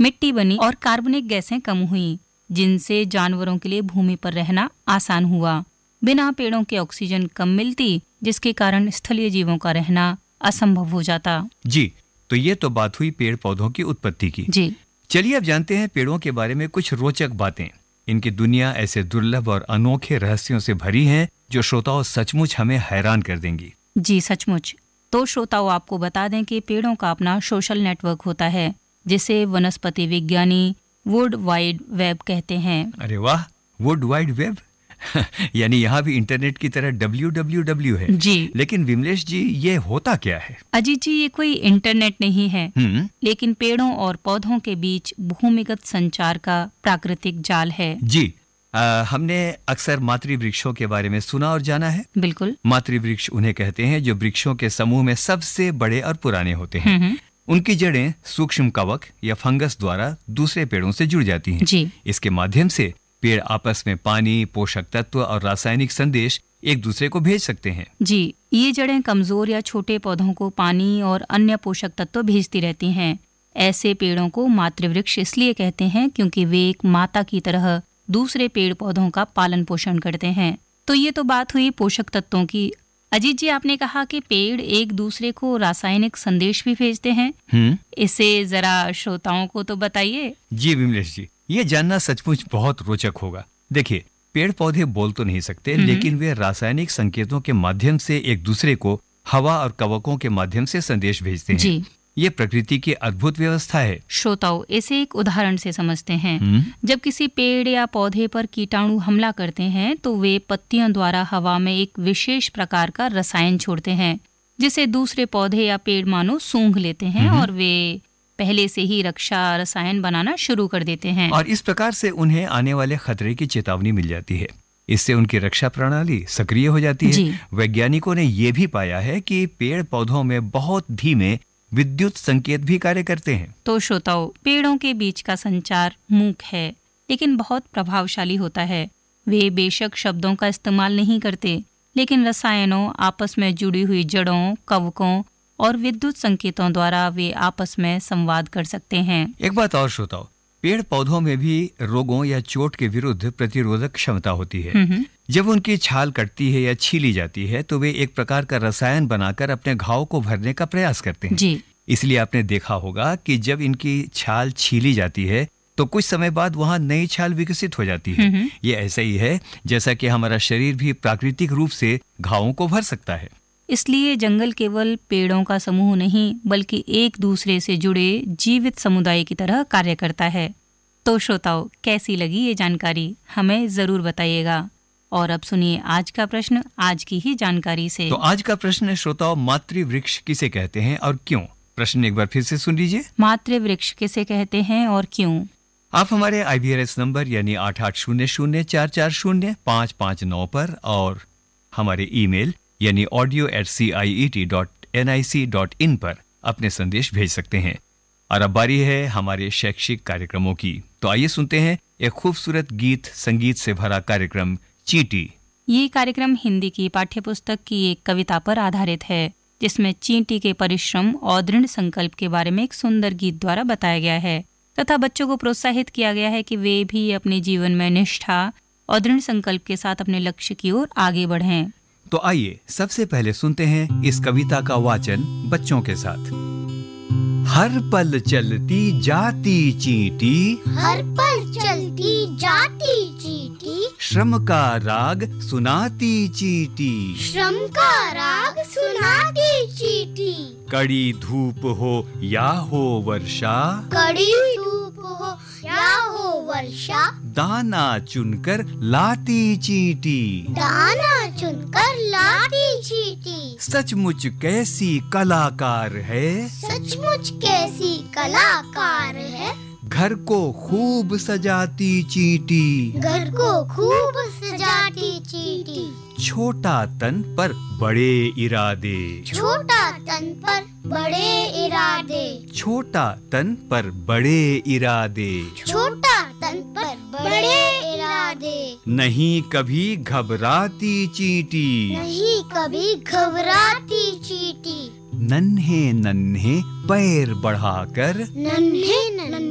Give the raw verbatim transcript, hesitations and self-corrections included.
मिट्टी बनी और कार्बनिक गैसें कम हुई, जिनसे जानवरों के लिए भूमि पर रहना आसान हुआ। बिना पेड़ों के ऑक्सीजन कम मिलती, जिसके कारण स्थलीय जीवों का रहना असंभव हो जाता। जी, तो ये तो बात हुई पेड़ पौधों की उत्पत्ति की। जी, चलिए अब जानते हैं पेड़ों के बारे में कुछ रोचक बातें। इनकी दुनिया ऐसे दुर्लभ और अनोखे रहस्यों से भरी है जो श्रोताओं सचमुच हमें हैरान कर देंगी। जी सचमुच। तो श्रोताओं, आपको बता दें कि पेड़ों का अपना सोशल नेटवर्क होता है, जिसे वनस्पति विज्ञानी वुड वाइड वेब कहते हैं। अरे वाह, वुड वाइड वेब यानी यहाँ भी इंटरनेट की तरह डब्ल्यू डब्ल्यू डब्ल्यू है। जी, लेकिन विमलेश जी, ये होता क्या है? अजीत जी, ये कोई इंटरनेट नहीं है, हम्म लेकिन पेड़ों और पौधों के बीच भूमिगत संचार का प्राकृतिक जाल है। जी, आ, हमने अक्सर मातृवृक्षों के बारे में सुना और जाना है। बिल्कुल। मातृवृक्ष उन्हें कहते हैं जो वृक्षों के समूह में सबसे बड़े और पुराने होते हैं। हम्म, उनकी जड़ें सूक्ष्म कवक या फंगस द्वारा दूसरे पेड़ों से जुड़ जाती हैं। जी, इसके माध्यम से पेड़ आपस में पानी, पोषक तत्व और रासायनिक संदेश एक दूसरे को भेज सकते हैं। जी, ये जड़ें कमजोर या छोटे पौधों को पानी और अन्य पोषक तत्व भेजती रहती हैं। ऐसे पेड़ों को मातृवृक्ष इसलिए कहते हैं क्योंकि वे एक माता की तरह दूसरे पेड़ पौधों का पालन पोषण करते हैं। तो ये तो बात हुई पोषक तत्वों की। अजीत जी, आपने कहा कि पेड़ एक दूसरे को रासायनिक संदेश भी भेजते हैं। हम्म इसे जरा श्रोताओं को तो बताइए। जी विमलेश जी, ये जानना सचमुच बहुत रोचक होगा। देखिए, पेड़ पौधे बोल तो नहीं सकते, लेकिन वे रासायनिक संकेतों के माध्यम से एक दूसरे को हवा और कवकों के माध्यम से संदेश भेजते हैं। जी, ये प्रकृति की अद्भुत व्यवस्था है। श्रोताओं, इसे एक उदाहरण से समझते हैं। हम्म जब किसी पेड़ या पौधे पर कीटाणु हमला करते हैं तो वे पत्तियों द्वारा हवा में एक विशेष प्रकार का रसायन छोड़ते हैं, जिसे दूसरे पौधे या पेड़ मानो सूंघ लेते हैं और वे पहले से ही रक्षा रसायन बनाना शुरू कर देते हैं। और इस प्रकार से उन्हें आने वाले खतरे की चेतावनी मिल जाती है। इससे उनकी रक्षा प्रणाली सक्रिय हो जाती है। वैज्ञानिकों ने यह भी पाया है कि पेड़ पौधों में बहुत धीमे विद्युत संकेत भी कार्य करते हैं। तो श्रोताओं, पेड़ों के बीच का संचार मूक है, लेकिन बहुत प्रभावशाली होता है। वे बेशक शब्दों का इस्तेमाल नहीं करते, लेकिन रसायनों, आपस में जुड़ी हुई जड़ों, कवकों और विद्युत संकेतों द्वारा वे आपस में संवाद कर सकते हैं। एक बात और श्रोताओं, पेड़ पौधों में भी रोगों या चोट के विरुद्ध प्रतिरोधक क्षमता होती है। जब उनकी छाल कटती है या छीली जाती है तो वे एक प्रकार का रसायन बनाकर अपने घाव को भरने का प्रयास करते हैं। जी, इसलिए आपने देखा होगा कि जब इनकी छाल छीली जाती है तो कुछ समय बाद वहां नई छाल विकसित हो जाती है। ये ऐसा ही है जैसा कि हमारा शरीर भी प्राकृतिक रूप से घावों को भर सकता है। इसलिए जंगल केवल पेड़ों का समूह नहीं, बल्कि एक दूसरे से जुड़े जीवित समुदाय की तरह कार्य करता है। तो श्रोताओं, कैसी लगी ये जानकारी, हमें जरूर बताइएगा। और अब सुनिए आज का प्रश्न, आज की ही जानकारी से। तो आज का प्रश्न है श्रोताओं, मातृवृक्ष किसे कहते हैं और क्यों? प्रश्न एक बार फिर से सुन लीजिए। मातृवृक्ष किसे कहते हैं और क्यों? आप हमारे आई वी आर एस नंबर यानी आठ आठ शून्य शून्य चार चार शून्य पाँच पाँच नौ पर और हमारे ईमेल यानी audio eight C I E T dot N I C dot in पर अपने संदेश भेज सकते हैं। और अब बारी है हमारे शैक्षिक कार्यक्रमों की। तो आइए सुनते हैं एक खूबसूरत गीत संगीत से भरा कार्यक्रम चींटी। ये कार्यक्रम हिंदी की पाठ्यपुस्तक की एक कविता पर आधारित है, जिसमें चींटी के परिश्रम और दृढ़ संकल्प के बारे में एक सुंदर गीत द्वारा बताया गया है तथा बच्चों को प्रोत्साहित किया गया है कि वे भी अपने जीवन में निष्ठा और दृढ़ संकल्प के साथ अपने लक्ष्य की ओर आगे बढ़ें। तो आइए सबसे पहले सुनते हैं इस कविता का वाचन बच्चों के साथ। हर पल चलती जाती चींटी, हर पल चलती जाती चींटी, श्रम का राग सुनाती चींटी, श्रम का राग सुनाती चींटी। कड़ी धूप हो या हो वर्षा, कड़ी धूप हो या हो वर्षा, दाना चुनकर लाती चींटी, दाना चुनकर लाती चींटी। सचमुच कैसी कलाकार है, सचमुच कैसी कलाकार है, घर को खूब सजाती चींटी, घर को खूब सजाती चींटी। छोटा तन पर बड़े इरादे, छोटा तन पर बड़े इरादे, छोटा तन पर बड़े इरादे, छोटा तन पर बड़े इरादे। नहीं कभी घबराती चींटी, नहीं कभी घबराती चींटी, नन्हे नन्हे पैर बढ़ाकर, नन्हे नन्हे